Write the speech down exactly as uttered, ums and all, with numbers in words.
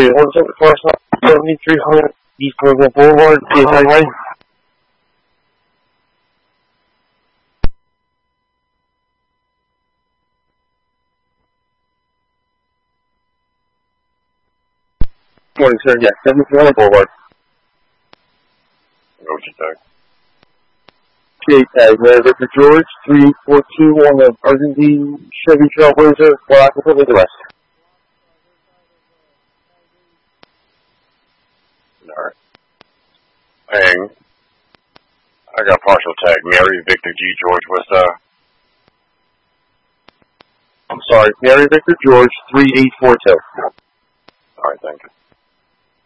Unit one seven four seventy-three hundred East Roosevelt Boulevard, P S I Way. Morning, sir. Yeah, seventy-three hundred Boulevard. What'd you say? Okay, tag, Mayor Victor George, three eight four two on the Argentine Chevy Trailblazer, black with the west. Alright. Hang. I got partial tag. Mary Victor G. George. What's uh? I'm sorry, Mary Victor George, three eight four two. Alright, thank you.